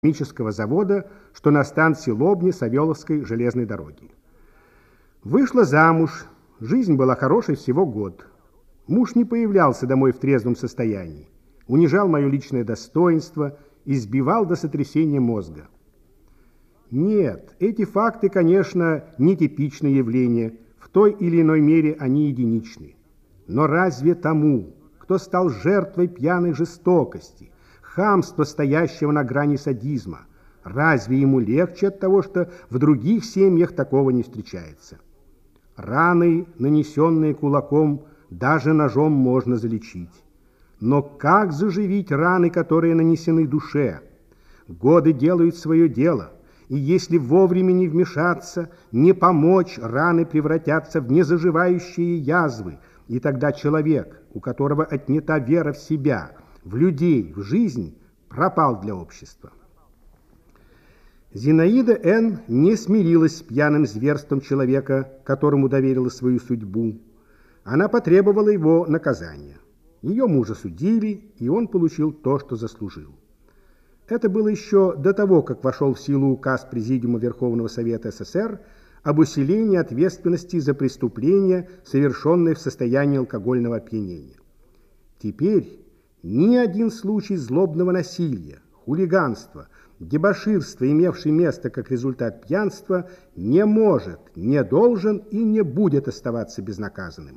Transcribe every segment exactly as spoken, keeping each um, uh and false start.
химического завода, что на станции Лобни Савеловской железной дороги. Вышла замуж, жизнь была хорошей всего год. Муж не появлялся домой в трезвом состоянии, унижал мое личное достоинство, избивал до сотрясения мозга. Нет, эти факты, конечно, не типичные явления, в той или иной мере они единичны. Но разве тому, кто стал жертвой пьяной жестокости, хамства, стоящего на грани садизма, разве ему легче от того, что в других семьях такого не встречается? Раны, нанесенные кулаком, даже ножом можно залечить. Но как заживить раны, которые нанесены душе? Годы делают свое дело, и если вовремя не вмешаться, не помочь, раны превратятся в незаживающие язвы, и тогда человек, у которого отнята вера в себя, в людей, в жизнь, пропал для общества. Зинаида Н. не смирилась с пьяным зверством человека, которому доверила свою судьбу. Она потребовала его наказания. Ее мужа судили, и он получил то, что заслужил. Это было еще до того, как вошел в силу указ Президиума Верховного Совета СССР об усилении ответственности за преступления, совершенные в состоянии алкогольного опьянения. Теперь ни один случай злобного насилия, хулиганства, дебоширства, имевший место как результат пьянства, не может, не должен и не будет оставаться безнаказанным.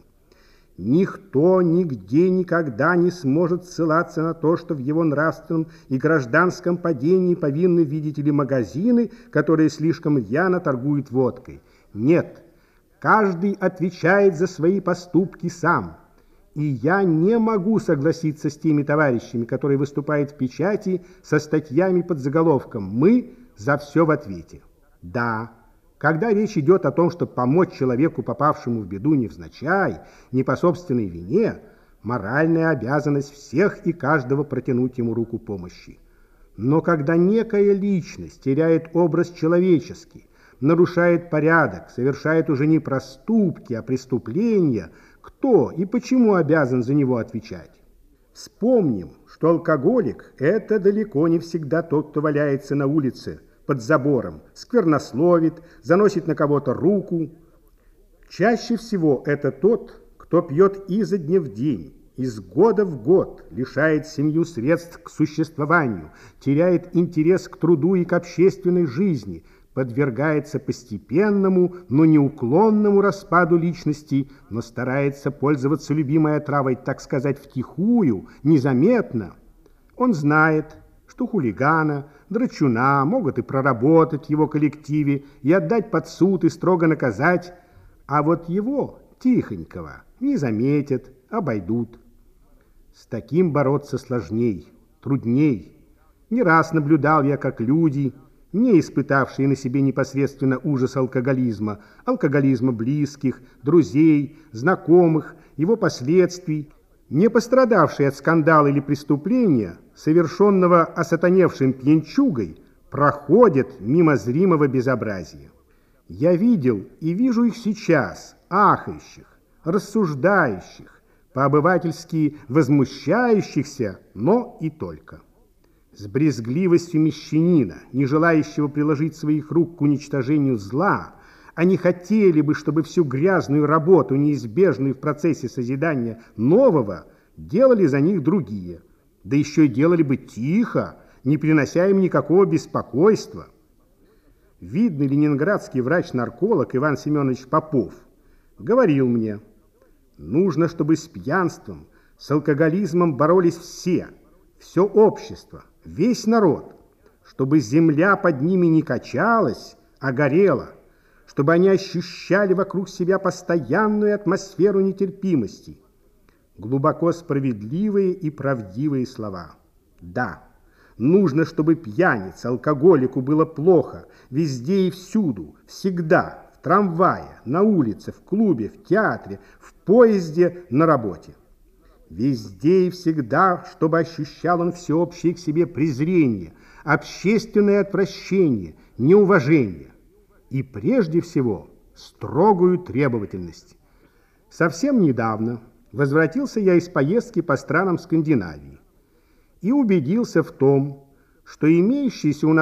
Никто нигде никогда не сможет ссылаться на то, что в его нравственном и гражданском падении повинны, видите ли, магазины, которые слишком рьяно торгуют водкой. Нет, каждый отвечает за свои поступки сам. И я не могу согласиться с теми товарищами, которые выступают в печати со статьями под заголовком «Мы за все в ответе». Да, когда речь идет о том, чтобы помочь человеку, попавшему в беду невзначай, не по собственной вине, моральная обязанность всех и каждого протянуть ему руку помощи. Но когда некая личность теряет образ человеческий, нарушает порядок, совершает уже не проступки, а преступления, кто и почему обязан за него отвечать? Вспомним, что алкоголик – это далеко не всегда тот, кто валяется на улице под забором, сквернословит, заносит на кого-то руку. Чаще всего это тот, кто пьет изо дня в день, из года в год, лишает семью средств к существованию, теряет интерес к труду и к общественной жизни, подвергается постепенному, но неуклонному распаду личности, но старается пользоваться любимой отравой, так сказать, втихую, незаметно. Он знает, что хулигана, драчуна могут и проработать в его коллективе, и отдать под суд, и строго наказать, а вот его, тихонького, не заметят, обойдут. С таким бороться сложней, трудней. Не раз наблюдал я, как люди, не испытавшие на себе непосредственно ужас алкоголизма, алкоголизма близких, друзей, знакомых, его последствий, не пострадавшие от скандала или преступления, совершенного осатаневшим пьянчугой, проходят мимо зримого безобразия. Я видел и вижу их сейчас, ахающих, рассуждающих, по-обывательски возмущающихся, но и только. С брезгливостью мещанина, не желающего приложить своих рук к уничтожению зла, они хотели бы, чтобы всю грязную работу, неизбежную в процессе созидания нового, делали за них другие, да еще и делали бы тихо, не принося им никакого беспокойства. Видный ленинградский врач-нарколог Иван Семенович Попов говорил мне, нужно, чтобы с пьянством, с алкоголизмом боролись все, все общество, весь народ, чтобы земля под ними не качалась, а горела, чтобы они ощущали вокруг себя постоянную атмосферу нетерпимости. Глубоко справедливые и правдивые слова. Да, нужно, чтобы пьянице, алкоголику было плохо везде и всюду, всегда, в трамвае, на улице, в клубе, в театре, в поезде, на работе. Везде и всегда, чтобы ощущал он всеобщее к себе презрение, общественное отвращение, неуважение. И прежде всего строгую требовательность. Совсем недавно возвратился я из поездки по странам Скандинавии и убедился в том, что имеющиеся у нас